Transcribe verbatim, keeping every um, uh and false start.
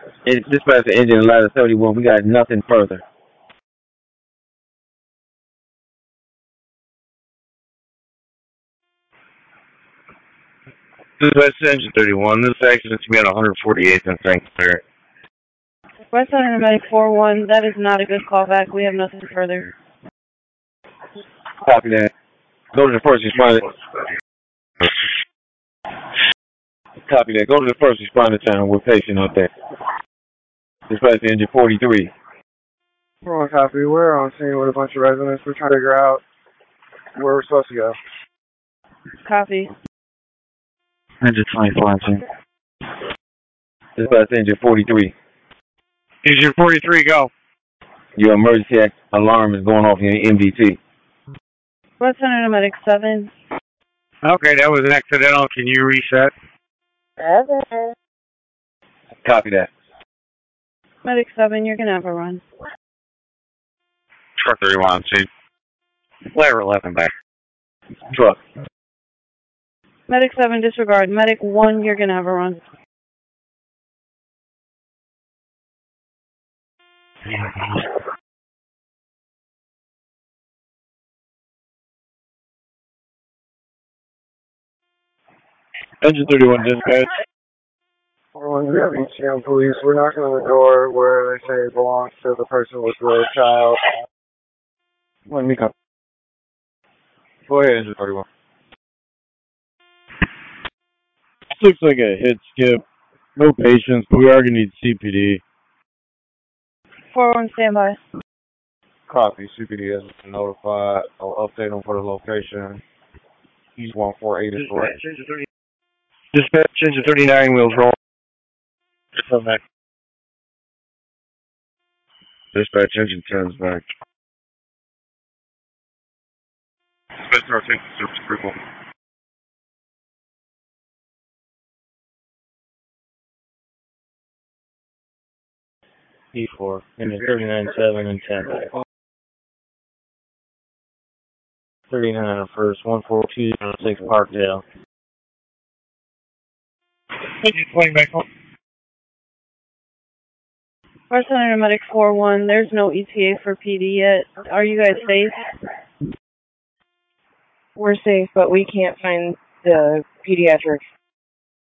It, dispatch to engine ladder thirty-one. We got nothing further. Dispatch to engine thirty-one. This accident's me on one forty-eighth and Saint Clair. West Center Medic four one, that is not a good callback. We have nothing further. Copy that. Go to the first responder. Copy that. Go to the first responder town with patient up there. Dispatch to engine forty-three. We're on copy. We're on scene with a bunch of residents. We're trying to figure out where we're supposed to go. Copy. Engine twenty-four on scene. Dispatch to engine forty-three. Engine forty-three, go. Your emergency alarm is going off in your M V T. West Center Medic seven. Okay, that was an accidental. Can you reset? Seven. Copy that. Medic seven, you're going to have a run. Truck thirty-one on scene. Layer eleven back. Truck. Medic seven, disregard. Medic one, you're going to have a run. Engine thirty-one dispatch. We're on the E C M police. We're knocking on the door where they say it belongs to the person with the child. Let me come. Go ahead, engine thirty-one. This looks like a hit skip. No patients, but we are going to need C P D. four one, standby. Copy. C P D has been notified. I'll update them for the location. East one four eight is correct. Dispatch, engine thirty-nine, wheels roll. Come back. Dispatch, engine turns back. Dispatch, our take service approval. E four, engine thirty-nine seven and ten. thirty-nine on first, one four two zero six Parkdale. Engine playing back home. West Center Medic four one, there's no E T A for P D yet. Are you guys safe? We're safe, but we can't find the pediatric